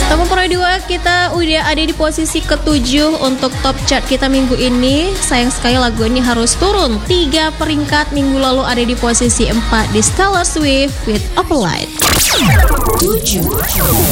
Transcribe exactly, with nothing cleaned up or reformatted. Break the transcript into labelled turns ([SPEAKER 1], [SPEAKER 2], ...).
[SPEAKER 1] Top Pro dua kita udah ada di posisi ketujuh untuk top chart kita minggu ini. Sayang sekali lagu ini harus turun tiga peringkat. Minggu lalu ada di posisi empat di Taylor Swift with Opalite. tujuh